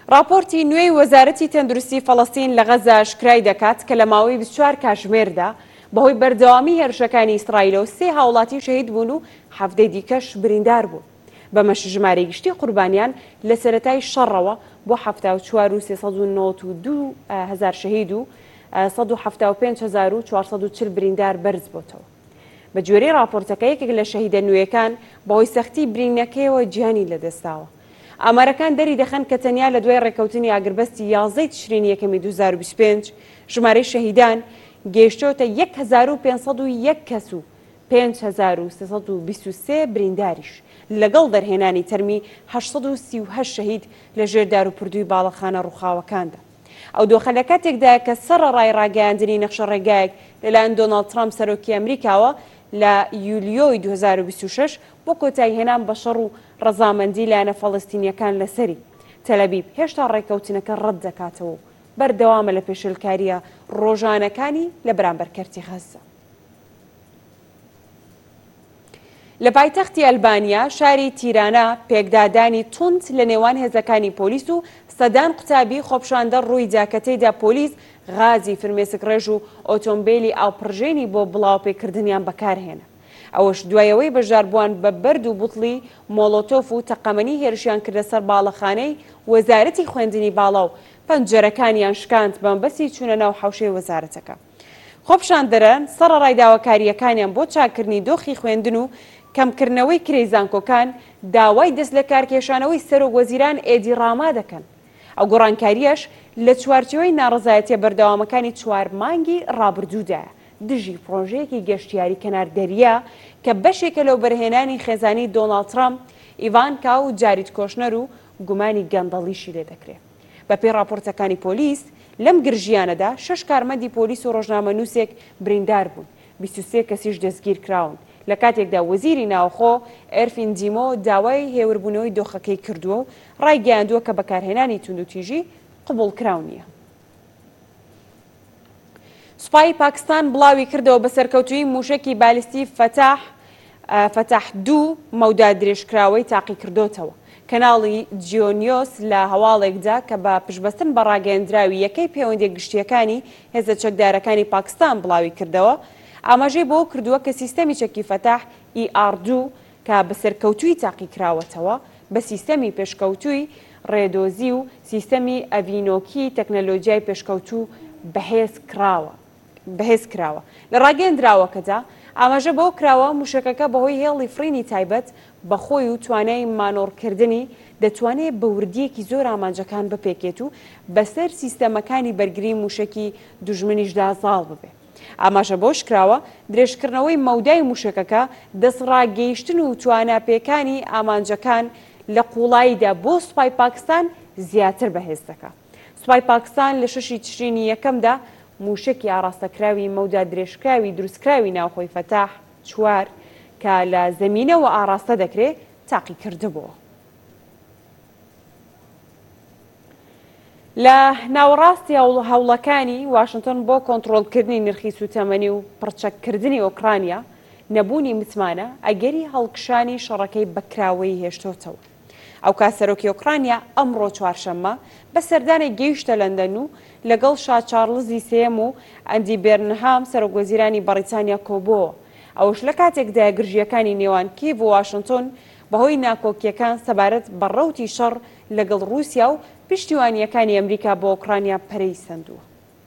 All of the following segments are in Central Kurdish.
راپۆرتی نوێی وەزارەتی تەندروستی فەڵەستین لە غەزا شکرای دەکات کە لە ماوەی 24 کاتژمێردا بەهۆی بەردەوامی هێرشەکانی ئیسرائیلەوە 3 هاوڵاتی شەهید بوون و 17 دیکەش بریندار بوون. بەمەش ژمارەی گشتی قوربانیان لە سەرەتای شەڕەوە بۆ 74,392 هزار شەهید و 175,440 بریندار بەرز بۆتەوە. بە گوێرەی راپۆرتەکە یەکێک لە شەهیدە نوێیەکان بەهۆی سەختی برینەکەیەوە گیانی لەدەستاوە. ئامارەکان دەری دەخەن کە تەنیا لە دوای ڕێکەوتنی ئاگربەستی 11 تشرینی یەکەمی 2025 ژمارەی شەهیدان گەیشتۆتە 1,501 کەس و 5,323 برینداریش لەگەڵ دەرهێنانی تەرمی 838 شەهید لە ژێردار و پردووی باڵەخانە ڕووخاوەکاندا. ئەو دۆخە لە کاتێکدا کە سەرەڕای ڕاگەیاندنی نەخشە ڕێگایەک لەلایەن دۆناڵد ترامپ سەرۆکی ئەمریکاوە لە یولیۆی 2026 بۆ کۆتایهێنان بە شەڕ و ڕەزامەندی لایەنە فەڵەستینیەکان لەسەری. تەلەبیب هێشتا ڕێکەوتنەکە ڕەت دەکاتەوە و بەردەوامە لە پێشێلکاریە ڕۆژانەکانی لە بەرامبەر کەرتی غەزە. لە پایتەختی ئەلبانیا شاری تیرانە پێکدادانی توند لە نێوان هێزەکانی پۆلیس و سەدان قوتابی خۆپشاندە ڕووی جاکەتەیدا پۆلیس غازی فرمێسک ڕێژ و ئۆتۆمبیلی ئاوپڕژێنی بۆ بڵاوپێکردنیان بەکارهێنا. ئەوەش دوایەوەی بەژاربووان بە بەرد و بوتڵی مۆڵۆتۆف و تەقەمەنی هێرشیان کردە سەر باڵەخانەی وەزارەتی خوێندنی باڵا و پەنجەرەکانیان شکاند بەمبەستی چوونە ناو حەوشەی وەزارەتەکە. خۆپشاندەران سەرەڕای داواکاریەکانیان بۆ چاکردنی دۆخی خوێندن و کەمکردنەوەی کرێی زانکۆکان داوای دەست لە کارکێشانەوەی سەرۆک وەزیران ئێدی ڕاما دەکەن. ئەو گۆڕانکاریەش لە چوارچێوەی ناڕەزایەتیە بەردەوامەکانی 4 مانگی ڕابردوودایە دژی پرۆژەیەکی گەشتیاری کەناردەریە کە بەشێکە لەو بەرهێنانی خێزانی دۆناڵد ترامپ، ئیڤانکا و جارید کۆشنەر و گومانی گەندەڵیشی لێ دەکرێت. بەپێی راپۆرتەکانی پۆلیس لەم گرژیانەدا 6 کارمەندی پۆلیس و ڕۆژنامەنووسێک بریندار بوون، 23 کەسیش دەستگیر کراون. لە کاتێکدا وەزیری ناوخۆ ئێرفین دیمۆ داوای هێوربوونەوەی دۆخەکەی کردووە و ڕایگەیاندووە کە بەکارهێنانی توندوتیژی قبول کراو نییە. سوپای پاکستان بڵاوی کردەوە بە سەرکەوتووی موشکی بالیستی فتح 2 مەودا درێژکراوەی تاقی کردوتەوە. کەناڵی جیۆنیۆس لە هەواڵێکدا کە بە پشبەستن بە ڕاگەیاندراوی یەکەی پەیوەندی گشتیەکانی هێزە چەکدارەکانی پاکستان بڵاوی کردەوە، ئاماژەی بۆ کردووە کە سیستەمی چەکی فتح ER2 کە بە سەرکەوتووی تاقی کراوەتەوە بە سیستەمی پێشکەوتووی ڕێدۆزی و سیستەمی ئەڤینۆکی تەکنەلۆجیای پێشکەوتوو بەهێز کراوە. لە ڕاگەیاندراوەکەدا ئاماژە بۆ کراوە موشکەکە بەهۆی هێڵی فرینی تایبەت بەخۆی و توانای مانۆڕکردنی دەتوانێت بە وردیەکی زۆر ئامانجەکان بپێکێت و بەسەر سیستەمەکانی بەرگری موشکی دوژمنیشدا زاڵ ببێت. ئاماژە بۆش کراوە درێژکردنەوەی مەودای موشکەکە دەسڕاگەیشتن و تواناپێکانی ئامانجەکان لە قوڵاییدا بۆ سوپای پاکستان زیاتر بەهێز دەکات. سوپای پاکستان لە 6 تشرینی یەکەمدا موشکی ئاراستەکراوی مەودا درێژکراوی دروستکراوی ناوخۆی فتح 4 کە لە زەمینەوە ئاراستە دەکرێت تاقی کردبووە. لە ناوەڕاستی هەوڵەکانی واشنگتن بۆ کۆنتڕۆڵکردنی نرخی سوتەمەنی و پڕچەکردنی ئۆکرانیا نەبوونی متمانە ئەگەری هەڵکشانی شەڕەکەی بەکراوەی هێشتۆتەوە. ئەو کاسەرۆکی ئۆکرانیا ئەمڕۆ چوارشەممە بە سەردانی گەیشتە لەندەن و لەگەڵ شا چارلزی سێم و ئەندی بێرنهام سەرۆکوەزیرانی بەریتانیا کۆبووە. ئەوش لە کاتێکدا گرژیەکانی نێوان کیڤ و واشنگتن بەهۆی ناکۆکیەکان سەبارەت بە ڕەوتی شەڕ لەگەڵ رووسیا و پشتیوانیەکانی ئەمریکا بۆ ئۆکرانیا پەرەی سەندووە.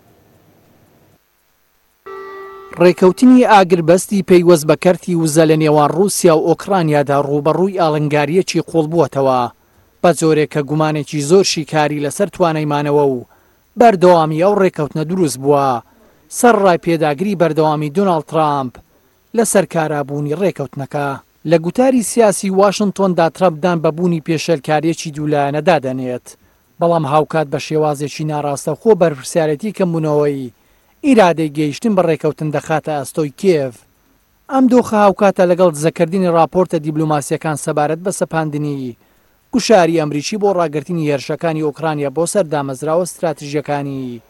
ڕێکەوتنی ئاگربەستی پەیوەست بە کەرتی وزە لە نێوان رووسیا و ئۆکرانیادا ڕوبەڕووی ئاڵنگاریەکی قوڵ بووەتەوە بە جۆرێک کە گومانێکی زۆر شیکاری لەسەر توانایمانەوە و بەردەوامی ئەو ڕێکەوتنە دروست بووە سەرڕای پێداگری بەردەوامی دۆناڵد ترامپ لەسەر کارابوونی ڕێکەوتنەکە. لە گوتاری سیاسی واشنگتۆندا ترامپدان بەبوونی پێشێلکاریەکی دوولایەنە دادەنێت، بەڵام هاوکات بە شێوازێکی ناڕاستە خۆ بەرپرسیارەتی کەمبوونەوەی ئیرادەی گەیشتن بە ڕێکەوتن دەخاتە ئەستۆی کێڤ. ئەم دۆخە هاوکاتە لەگەڵ دزەکردنی راپۆرتە دیبلۆماسیەکان سەبارەت بە سەپاندنی گوشاری ئەمریکی بۆ ڕاگررتنی هێرشەکانی ئۆکرانیا بۆ سەر دامەزراوە استراتیژیەکانی.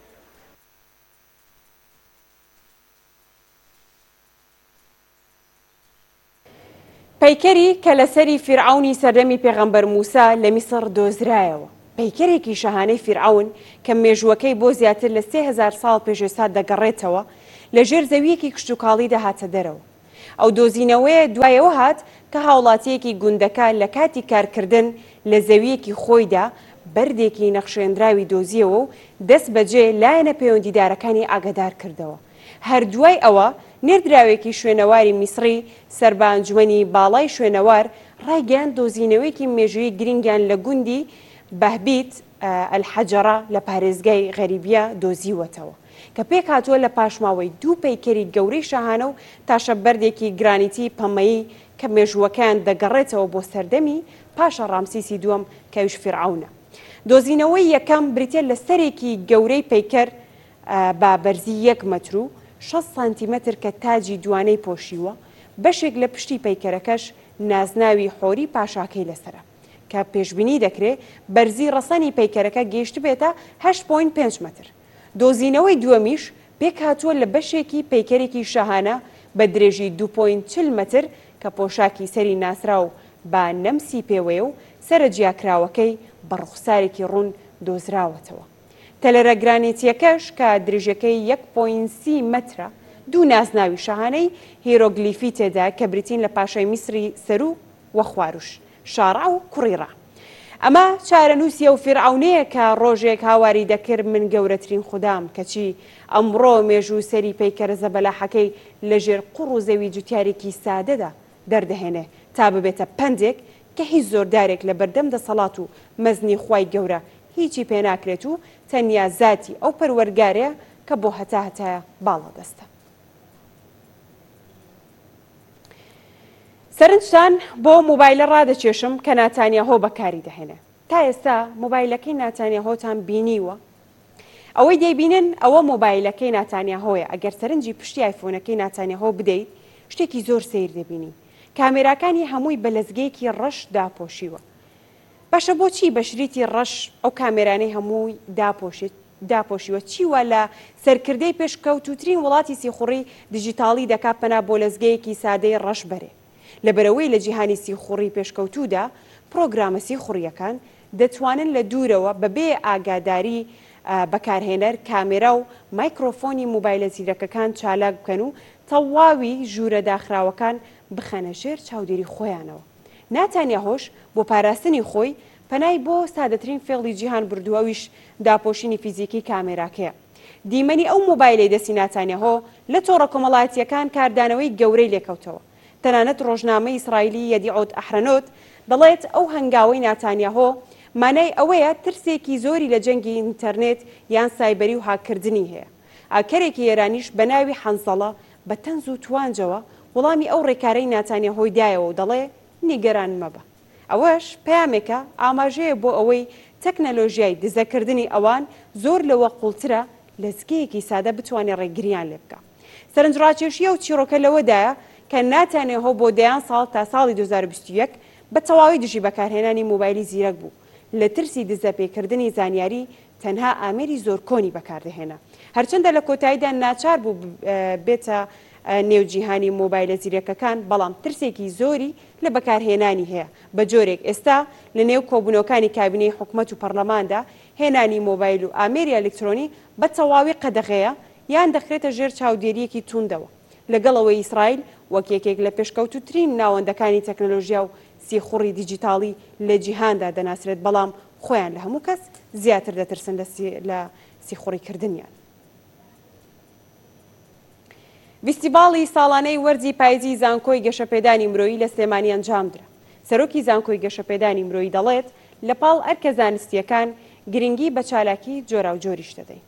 پەیکەری کە لەسەری فیرعونی سەردەمی پێغەمبەر موسا لە میسر دۆزرایەوە. پەیکەرێکی شەهانەی فیرعەون کە مێژووەکەی بۆ زیاتر لە 3000 ساڵ پێش ئێستا دەگەڕێتەوە لە ژێر زەویەکی کشتتوکاڵی دەهاتە دەرەوە. ئەو دۆزینەوەیە دوایەوە هات کە هاوڵاتیەکی گوندەکە لە کاتی کارکردن لە زەویەکی خۆیدا بەردێکی نەخشێنراوی دۆزیەوە و دەست بەجێ لایەنە پەیوەندیدارەکانی ئاگادار کردەوە. هەردوای ئەوە نێردراوێکی شوێنەواری میسری سەر بە ئەنجومەنی باڵای شوێنەوار ڕایگەیان دۆزینەوەیەکی مێژووی گرنگیان لە گوندی بەهبیت ئەلحەجەرە لە پارێزگای غەریبیە دۆزیوەتەوە کە پێک هاتووە لە پاشماوەی دوو پەیکەری گەورەی شاهانە و تاشە بەردێکی گرانیتی پەمەیی کە مێژووەکان دەگەڕێتەوە بۆ سەردەمی پاشە ڕامسیسی دووەم کەویش فیرعەونە. دۆزینەوەی یەکەم بریتە لە سەرێکی گەورەی پەیکەر با بەرزی 1 مەتر و 6 سانتیمەتر کە تاجی دوانەی پۆشیوە، بەشێک لە پشتی پەیکەرەکەش نازناوی حۆری پاشاکەی لەسرە کە پێشبینی دەکرێت بەرزی ڕەسەنی پەیکەرەکە گەیشت بێتە 8.5 مەتر. دۆزینەوەی دووەمیش پێک هاتووە لە بەشێکی پەیکەرێکی شەهانە بە درێژی 2.40 مەتر کە پۆشاکی سەری ناسرا و با نەمسی پێوەیە و سرە جیاکراوەکەی بە ڕوخسارێکی ڕوون دۆزراوەتەوە. تەلەرە گرانیتیەکەش کە درێژەکەی 1.30 مەترە، دوو نازناوی شەهانەی هیرۆگلیفی تێدا کە بریتین لە پاشای میسری سەرو وە خواروش، شاڕا و کوڕیڕا. ئەمە چارەنووسیە و فیرعەونەیە کە ڕۆژێک هاواری دەکرد من گەورەترین خوددام کەچی ئەمڕۆ مێژوو سەری پەیکەرە زەبەلاحەکەی لەژێر قوڕ و زەوی جوتیارێکی سادەدا دەردەهێنێ تا ببێتە پەندێک کە هیچ زۆردارێک لە بەردەم دەسەڵات و مەزنی خوای گەورە هیچی پێناکرێت و تەنیا زاتی ئەو پەروەرگارەیە کە بۆ هەتایە باڵا دەستە. سەرنجتان بۆ مۆبایلە ڕادەکێشم کە ناتانیاهۆ بەکاری دەهێنێ. تا ئێستا مۆبایلەکەی ناتانیاهۆتان بینیوە؟ ئەوەی دەیبینن ئەوە مۆبایلەکەی ناتانیاهۆیە. ئەگەر سەرنجی پشتی ئایفۆنەکەی ناتانیاهۆ بدەیت شتێکی زۆر سیر دەبینی. کامێراکانی هەمووی بە لەزگەیەکی ڕەش داپۆشیوە. باشە بۆچی بە شریتی ڕەش ئەو کامێرانەی هەمووی داپۆشیوە؟ چیوە لە سەرکردەی پێشکەوتوترین وڵاتی سیخوڕی دیجیتاڵی دەکات پەنا بۆ لەزگەیەکی سادەی ڕەش بەرێ؟ لەبەرەوەی لە جیهانی سیخوڕی پێشکەوتوودا پرۆگرامە سیخوڕیەکان دەتوانن لە دوورەوە بەبێ ئاگاداری بەکارهێنەر کامێرا و مایکرۆفۆنی مۆبایلە زیرەکەکان چالاک بکەن و تەواوی ژوورە داخراوەکان بخەنە ژێر چاودێری خۆیانەوە. ناتانیاهۆش بۆ پاراستنی خۆی پەنای بۆ سادەترین فێڵی جیهان بردووەویش داپۆشینی فیزیکی کامێراکەیە. دیمەنی ئەو مۆبایلەی دەستی ناتانیاهۆ لە تۆڕە کۆمەڵایەتیەکان کاردانەوەی گەورەی لێکەوتەوە. تەنانەت ڕۆژنامەی ئیسرائیلی یەدیعۆت ئەحرەنۆت دەڵێت ئەو هەنگاوەی ناتانیاهۆ مانای ئەوەیە ترسێکی زۆری لە جەنگی ئینتەرنێت یان سایبەری و هاکردنی هەیە. ئاکەرێکی ئێرانیش بە ناوی حەنزەڵە بە تەنز و توانجەوە وەڵامی ئەو ڕێکارەی ناتانیاهۆی دایەوە و دەڵێ نیگەران مەبە. ئەوەش پەیامێکە ئاماژەیە بۆ ئەوەی تەکنەلۆژیای دزەکردنی ئەوان زۆر لەوە قوڵترە لەزگەیەکی سادە بتوانێت ڕێگریان لێ بکە. سەرنجڕاکێشیە و چیرۆکە لەوەدایە کە ناتانیاهۆ بۆ دەیان ساڵ تا ساڵی 2021 بە تەواوی دژی بەکارهێنانی مۆبایلی زیرەک بوو. لە ترسی دزەپێکردنی زانیاری تەنها ئامێری زۆر کۆنی بەکاردەهێنا. هەرچەندە لە کۆتاییدا ناچار بوو بێتە نێوجیهانی مۆبایلە زیرەکەکان، بەڵام ترسێکی زۆری لە بەکارهێنانی هەیە. بە جۆرێک ئێستا لە نێو کۆبوونەکانی کابینەی حکوومەت و پەرلەماندا هێنانی مۆبایل و ئامێری ئەلکترۆنی بە تەواوی قەدەغەیە یان دەخرێتە ژێر چاودێریەکی توندەوە. لەگەڵەوەی ئیسرائیل وەک یەکێک لە پێشکەوتوترین ناوەندەکانی تەکنەلۆژیا و سیخوڕی دیجیتاڵی لە جیهاندا دەناسرێت، بەڵام خۆیان لە هەموو کەس زیاتر دەترسن لە سیخوڕیکردنیان. فیستیڤاڵی ساڵانەی وەرزی پاییزی زانکۆی گەشەپێدانی مرۆیی لە سلێمانی ئەنجامدرا. سەرۆکی زانکۆی گەشەپێدانی مرۆیی دەڵێت لە پاڵ ئەرکە زانستیەکان گرنگی بە چالاکی جۆرا و جۆریش دەدەین.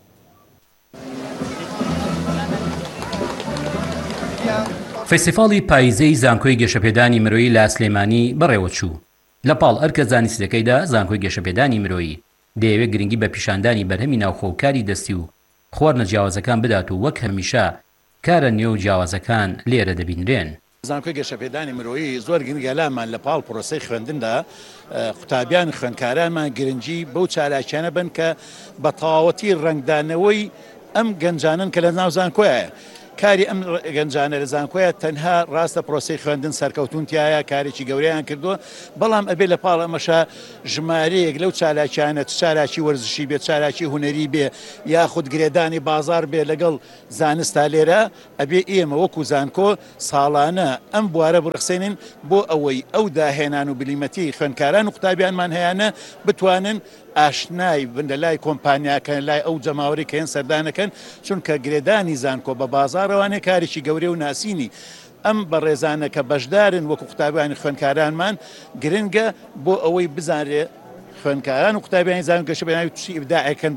فێستیڤاڵی پاییزەی زانکۆی گەشەپێدانی مرۆیی لە سلێمانی بەڕێوە چوو. لە پاڵ ئەرکە زانستیەکەیدا زانکۆی گەشەپێدانی مرۆیی دەیەوێت گرنگی بە پیشاندانی بەرهەمی ناوخۆکاری دەستی و خواردنە جیاوازەکان بدات و وەک هەمیشە کارە نێو جیاوازەکان لێرە دەبینرێن. زانکۆی گەشەپێدانی مرۆیی زۆر گرنگەلامان لە پاڵ پرۆسەی خوێندندا قوتابیان خوێندکارانمان گرنگی بەو چالاکیانە بن کە بە تەواوەتی ڕەنگدانەوەی ئەم گەنجانن کە لە ناو زانکۆیە کاری ئەم گەنجانە لە زانکۆیە تەنها ڕاستە پرۆسی خوێندن سەرکەوتونتیایە کارێکی گەورەیان کردووە بەڵام ئەبێ لە پاڵ ئەمەشە ژمارەیەک لەو چالاکیانە چالاکی وەرزشی بێت چالاکی هوەری بێ یاخود گرێدانی بازار بێ لەگەڵ زانستا لێرە ئەبێ ئێمە وەکو زانکۆ ساڵانە ئەم بوارە بڕخسێنین بۆ ئەوەی ئەو داهێنان و بلیمەتی خوێندکاران و قوتابیانمان هەیەە بتوانن ئاشنای بن لە لای کۆمپانیاکەن لای ئەو جەماوەری کە هێن سەردانەکەن چونکە گرێدانی زانکۆ بە بازارەوانێ کارێکی گەورەی و ناسینی ئەم بەڕێزانە کە بەشدارن وەکو قوتابیانی خوێندکارانمان گرنگە بۆ ئەوەی بزانرێ خوێندکاران و قوتابیانی زانکۆ گەشەبێدانی تووشی ئیبداعەکەن.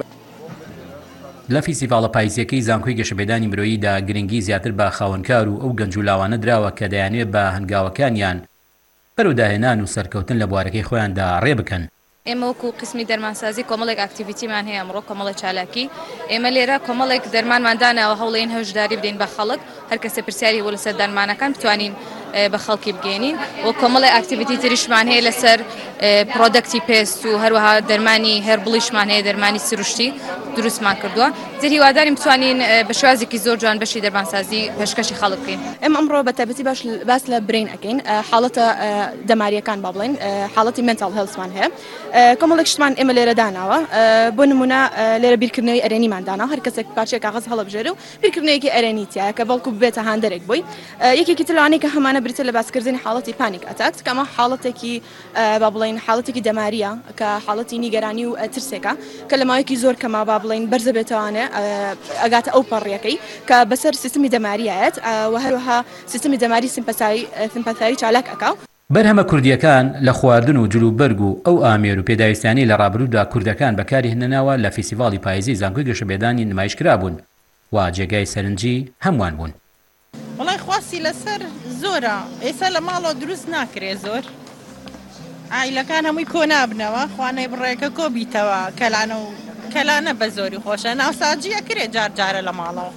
لە فیستیڤاڵە پاییزیەکەی زانکۆی گەشەبێدانی مرۆییدا گرنگی زیاتر بە خاوەنکار و ئەو گەنجولاوانە درراوە کە دەیانوێت بە هەنگاوەکانیان بەرەوداهێنان و سەرکەوتن لە بوارەکەی خۆیاندا ڕێ بکەن. ئێمە وەکو قسمی دەرمانسازی کۆمەڵێک ئاکتیڤیتیمان هەیە ئەمڕۆ کۆمەڵی چالاکی ئێمە لێرە کۆمەڵێک دەرمانماندانەوە هەوڵێن هەژداری بدەین بە خەڵک هەر کەسە پرسیاری بۆ لەسەر دەرمانەکان بتوانین بە خەڵکی بگەینین و کۆمەڵی ئاکتیڤیتی تریشمان هەیە لەسەر پرۆدەکتی پێست و هەروەها دەرمانی هەربڵیشمان هەیە دەرمانی سروشتی دروستمان کردووە زیر هیوادارین بتوانین بە شێوازێکی زۆر جوان بەشی دەرمانسازی پێشکەشی خەڵک بکەین. ئێمە ئەمڕۆ بە تایبەتی باس لە برین ئەکەین حاڵەتە دەماریەکان با بڵێن حاڵەتی مێنتاڵ هێڵسمان هەیە کۆمەڵێک شتمان ئێمە لێرە داناوە بۆ نمونە لێرە بیرکردنەوەی ئەرێنیمان دانا هەر کەسێک پارچەیە کاغەز هەڵەبژێرە و بیرکردنەوەیەکی ئەرێنیتیایە کە بەڵکو ببێتە هاندەرێک بووی یەکێکی تلوانەیە کە هەمانە بریتە لە باسکردنی حاڵەتی پانیک ئەتاک کەمە حاڵەتێکی با بڵێن حاڵەتێکی دەماریە کە حاڵەتی نیگەرانی و ترسێکە کە لە ماوەیەکی زۆر کەما با بڵێن بەرزە بێتوانێ ئەگاتە ئەو پەڕیەکەی کە بەسەر سیستمی دەماریایەت و هەروەها سیستمی دەماری سیمپەتاری چالاک ئەکا. بەرهەمە کوردیەکان لە خواردن و جلوبەرگ و ئەو ئامێر و پێداویستانی لە ڕابردوودا کوردەکان بەکاری هێناناوە لە فیستیڤاڵی پاییزی زانکۆی گەشەبێدانی نمایشکرا بوون و جێگای سەرنجی هەمووان بوون. وڵای خواستی لەسەر زۆرە ئێستا لە ماڵەوە دروست ناکرێ زۆر ئایلەکان هەمووی کۆ نابنەوە خوانەی بڕێکە کۆ بیتەوە کەلانە بە زۆری خۆشە ناوساجیە کرێ جار جارە لە ماڵەوە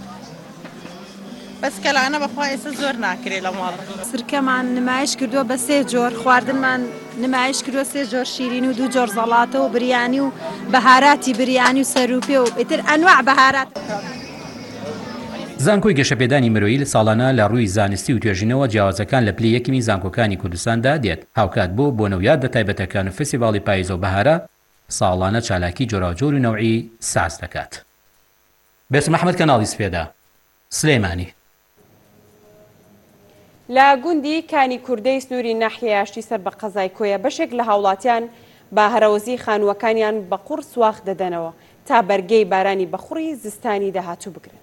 بەس کەلانە بەخوا ئێستا زۆر ناکرێ لە ماڵ. سرکەمان نمایش کردووە بە 3 جۆر خواردنمان نمایش کردووە 3 جۆر شیرین و 2 جۆر زەڵاتە و بریانی و بەهاراتی بریانی و سەروپێ و ئیتر ئەنواع بەهارات. زانکۆی گەشەپێدانی مرۆیی لە ساڵانە لە ڕووی زانستی و توێژینەوە جیاوازەکان لە پلی یەکمی زانکۆکانی کوردستاندا دێت هاوکات بۆ نەویاد دە تایبەتەکان و فستیڤاڵی پاییز و بەهارە ساڵانە چالاکی جۆراوجۆر و نەوعی ساز دەکات. بێسم ئەحمەد کەناڵی سپێدا سلێمانی. لە گوندی کانی کوردەی سنووری ناحیەیاشتی سەر بە قەزای کۆیە بەشێک لە هاوڵاتیان بە هەرەوەزی خانووەکانیان بە قوڕ سواخ دەدەنەوە تا بەرگەی بارانی بەخوڕی زستانی داهاتوو بگرن.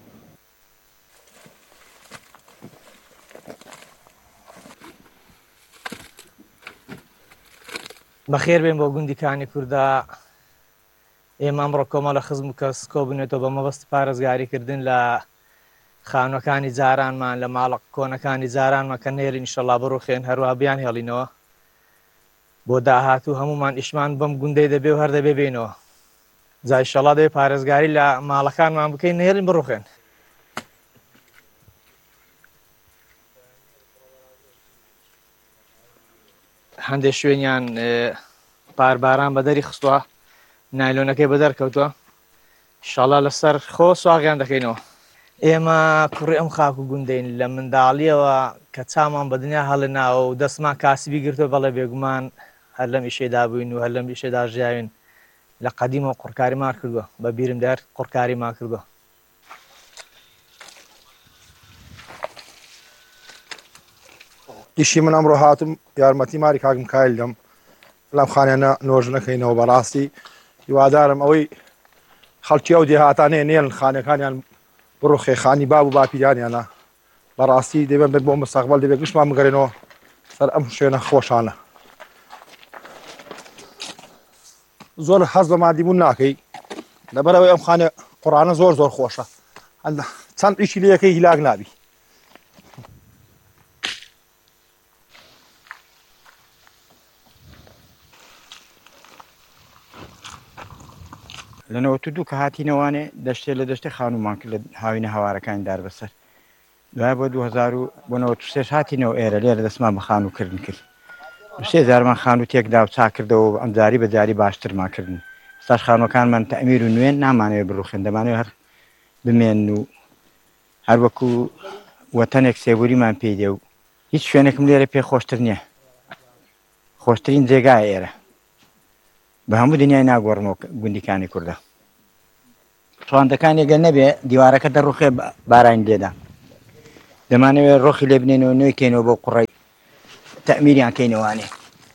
بەخێر بێن بۆ گوندی کانی کووردا ئێمە ئەمڕۆ کۆمەڵە خزم و کەس کۆ بنێتەوە بە مەبەست پارێزگاریکردن لە خانوەکانی جارانمان لە ماڵە کۆنەکانی جارانمان کە نێرین ئینشەڵا بڕوخێن هەروە بیان هێڵینەوە بۆ داهاتوو هەمومان ئیشمان بەم گوندەی دەبێ و هەر دەبێ بێنەوە جا ئینشەڵا دەبێ پارێزگاری لە ماڵەکانمان بکەین نێرین بڕوخێن. هەندێک شوێنیان پارباران بە دەری خستووە نایلۆنەکەی بە دەرکەوتووە ئینشەڵا لەسەر خۆ سواغیان دەکەینەوە. ئێمە کوڕی ئەم خاک و گوندەین لە منداڵیەوە کە چامان بە دنیا هەڵێناوە و دەستمان کاسبی گرتووە بەڵێ بێگومان هەر لەم ئیشێدا بووین و هەر لەم ئیشێدا ژیاوین لە قەدیمەوە قوڕکاریمان کردووە بە بیرم دەر قوڕکاریمان کردووە. ئیشی من ئەمڕۆ هاتم یارمەتی ماری کاکم کایل دەم لەم خانێنە نۆژ نەکەینەوە بەڕاستی هیوادارم ئەوەی خەڵکی ئەو دێهاتانەیە نێن خانەکانیان بڕۆخێ خانی باب و باپیرانیانە بەڕاستی دەبێت بێت بۆ مستەقبەل دەبێت گشتمان بگەڕێنەوە سەر ئەم شوێنە خۆشانە. زۆر حەز بە مادیبوون ناکەی لەبەرەوەی ئەم خانە قوڕانە زۆر خۆشە چەند ئیشی لە یەکەی هیلاک نابی. لەنەوە تو دوو کە هاتینەوانێ دەشتێ لە دەشتی خانومان کرد لە هاوینە هەوارەکانی دار بەسەر دوای بۆ 2023 هاتینەوە ئێرە لێرە دەستمان بە خانووکردن کرد 3000 خانوو تێکدا و چا کردەوە ئەم جاری بە جاری باشترمان کردن ستاش خانوەکانمان تەمیر و نوێن نامانەوێت بڕوخێن دەمانەوێت هەر بمێن و هەر وەکو وەتەنێک سێبوریمان پێی دێ و هیچ شوێنێکم لێرە پێ خۆشتر نییە خۆشترین جێگای ئێرە بە هەموو دنیای ناگۆڕمەوە گوندیکانی کوردە ڕوانندەکان ئێگەر نەبێ دیوارەکە دەڕوخێ باران لێدا دەمانەوێت ڕۆخی لێ بنێنەوە نوێکەینەوە بۆ قوڕی تەمیریان کەینەوانێ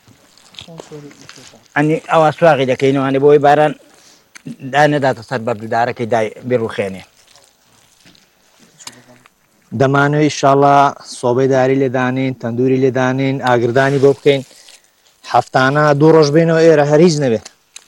ئەنی ئەوە سواغی دەکەینەوانێ بۆی باران دانەداتە سەر بەردەدارەکەی بڕوخێنێ دەمانەوەی ئینشاڵڵا سۆبەیداری لێدانین تەندوری لێدانین ئاگردانی بۆ بکەین هەفتانە 2 ڕۆژ بێنەوە ئێرە هەر هیچ نەبێت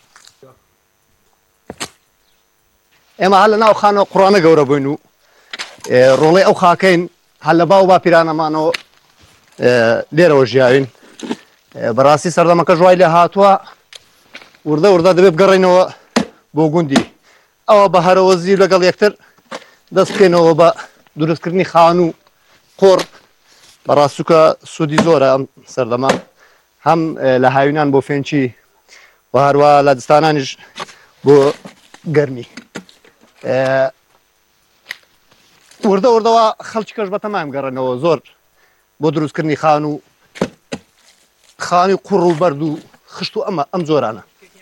ئێمە هەر لە ناو خانەوە قوڕانە گەورە بووین و ڕۆڵەی ئەو خاکەین هەر لە باو باپیرانەمانەوە لێرەوە ژیاوین بەڕاستی سەردەمەکە ژوای لێ هاتووە وردە وردە دەبێت بگەڕێنەوە بۆ گوندی ئەوە بە هەرەوەزی لەگەڵ یەکتر دەست بکەینەوە بە دروستکردنی خان و قۆڕ بەڕاستوکە سوودی زۆرە ئەم سەردەما هەم لە هاوینان بۆ فێنچی و هەروە لە دستانانیش بۆ گەرمی وردە وردەوە خەڵکی کەش بە تەمام گەڕێنەوە زۆر بۆ دروستکردنی خان و خانی قوڕ و بەرد و خشت و ئەم جۆرانە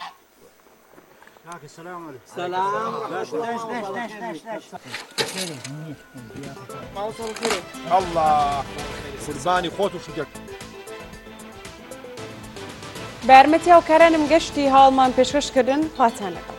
قوربانی خۆت و شکر بە یارمەتی هاوکارانم گەشتی هاڵمان پێشکەشکردن خواتان لەگەڵ